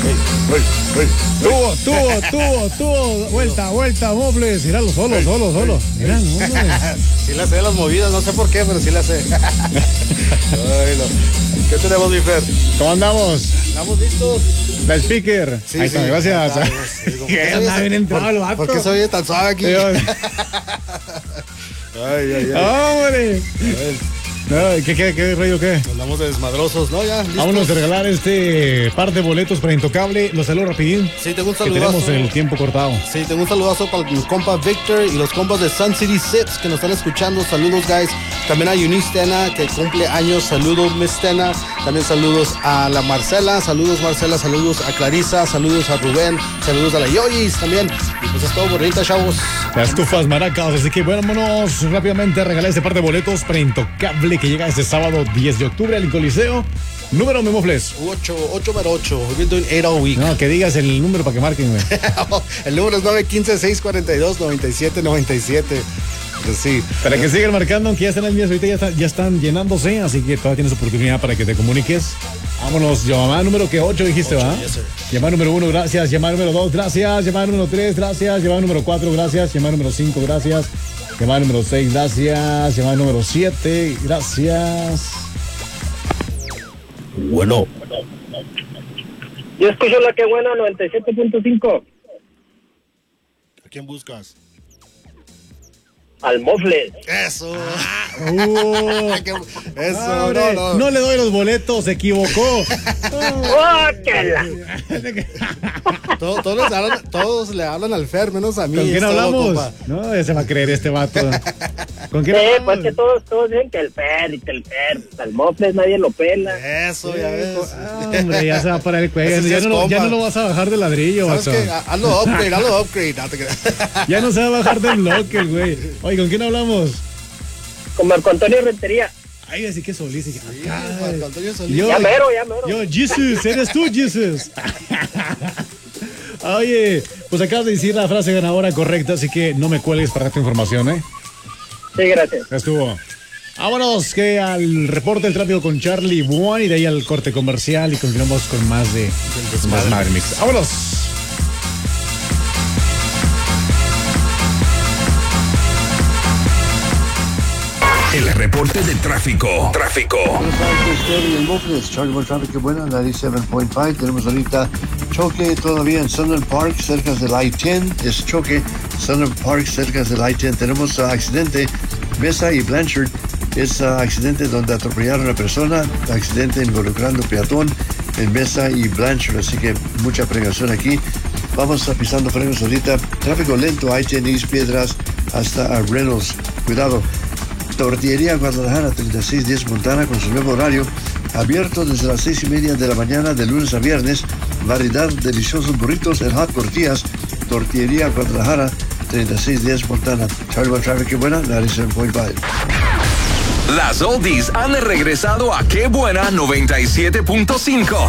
Tuvo. Vuelta, Mobles. Míralo, solo. Mira, Sí le sé las movidas, no sé por qué, pero sí le sé. ¿Qué tenemos, mi Fer? ¿Cómo andamos? ¿Estamos listos? La speaker. Sí, Ahí está, gracias. ¿Por qué se oye tan suave aquí? Ay. ¡Hombre! ¿Qué rollo qué? Andamos de desmadrosos, ¿no? Ya, listos. Vámonos a regalar par de boletos para Intocable. Los saludo rapidín. Sí, tengo un que saludazo. tenemos el tiempo cortado. Sí, tengo un saludazo para mi compa Victor y los compas de Sun City Sips que nos están escuchando. Saludos, guys. También a Eunice Tena, que cumple años. Saludos, Miss Tena. También saludos a la Marcela. Saludos, Marcela. Saludos a Clarisa. Saludos a Rubén. Saludos a la Yoyis también. Y pues es todo, bonita, chavos. Las estufas maracas. Así que vámonos rápidamente a regalar par de boletos para Intocable que llega este sábado 10 de octubre al Coliseo. Número, Memofles. 8. We've been doing 8 all week. No, que digas el número para que marquen, güey. El número es 915-642-9797. Pues sí. Para que sigan marcando, aunque ya están las mías, ahorita ya están llenándose, así que todavía tienes oportunidad para que te comuniques. Vámonos, llamada número 8 dijiste, ¿va? Yes, llamada número 1, gracias. Llamada número 2, gracias. Llamada número 3, gracias. Llamada número 4, gracias. Llamada número 5, gracias. Llamada número 6, gracias. Llamada número 7, gracias. Bueno. Yo escucho la que buena, 97.5. ¿A quién buscas? Al Mofles. Eso. Eso, no le doy los boletos, se equivocó. Todos le hablan al Fer, menos a mí. ¿Con quién hablamos? Compa. No, ya se va a creer este vato. ¿Con quién Pues hablamos? que todos dicen que el Fer. Al Mofles nadie lo pela. Eso, ya ves. Hombre, ya se va a parar el cuello. Ese sí Ya no lo vas a bajar de ladrillo, ¿Sabes vato. qué? Hazlo upgrade. No te creas. Ya no se va a bajar del bloque, güey. Oye, ¿con quién hablamos? Con Marco Antonio Rentería. Ay, así que Solís. Sí, Marco Antonio Solís. Ya mero. Yo, Jesus, eres tú, Jesus. Oye, pues acabas de decir la frase ganadora correcta, así que no me cuelgues para darte información, ¿eh? Sí, gracias. Ya estuvo. Vámonos que al reporte del tráfico con Charlie Buon y de ahí al corte comercial y continuamos con más de Desmadre Mix. ¡Vámonos! El reporte de tráfico. El Mofles, Charlie Traffic, qué buena, 97.5. Tenemos ahorita choque todavía en Sunland Park, cerca del I-10. Es choque, Sunland Park, cerca del I-10. Tenemos accidente, Mesa y Blanchard. Es accidente donde atropellaron a una persona, accidente involucrando peatón en Mesa y Blanchard. Así que mucha precaución aquí. Vamos pisando frenos ahorita. Tráfico lento, I-10 East Piedras hasta Reynolds. Cuidado. Tortillería Guadalajara, 3610 Montana, con su nuevo horario, abierto desde las 6:30 de la mañana de lunes a viernes. Variedad, deliciosos burritos en hot tortillas. Tortillería Guadalajara, 3610 Montana. Charlie One Traffic, qué buena, 97.5. Las oldies han regresado a Qué Buena 97.5.